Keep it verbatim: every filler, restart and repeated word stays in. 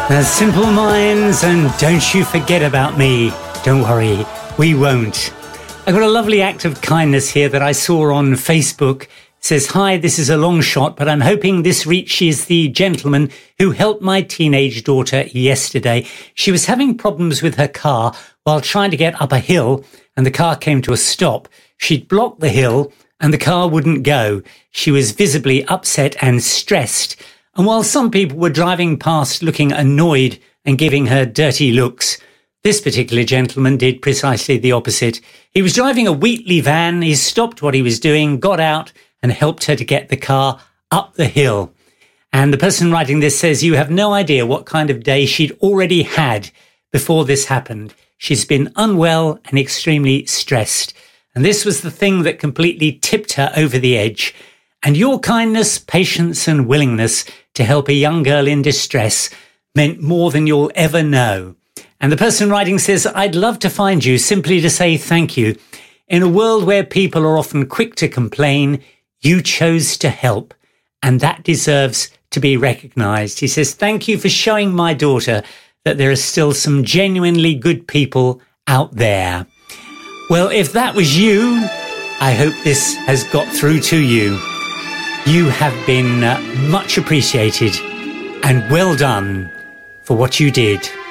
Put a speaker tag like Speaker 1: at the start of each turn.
Speaker 1: The Simple Minds, and Don't You Forget About Me. Don't worry, we won't. I got a lovely act of kindness here that I saw on Facebook. It says, "Hi, this is a long shot, but I'm hoping this reaches the gentleman who helped my teenage daughter yesterday. She was having problems with her car while trying to get up a hill, and the car came to a stop. She'd blocked the hill and the car wouldn't go. She was visibly upset and stressed. And while some people were driving past looking annoyed and giving her dirty looks, this particular gentleman did precisely the opposite. He was driving a Wheatley van. He stopped what he was doing, got out and helped her to get the car up the hill." And the person writing this says, "You have no idea what kind of day she'd already had before this happened. She's been unwell and extremely stressed. And this was the thing that completely tipped her over the edge. And your kindness, patience and willingness to help a young girl in distress meant more than you'll ever know." And the person writing says, "I'd love to find you simply to say thank you. In a world where people are often quick to complain, you chose to help, and that deserves to be recognised." He says, "Thank you for showing my daughter that there are still some genuinely good people out there." Well, if that was you, I hope this has got through to you. You have been uh, much appreciated, and well done for what you did.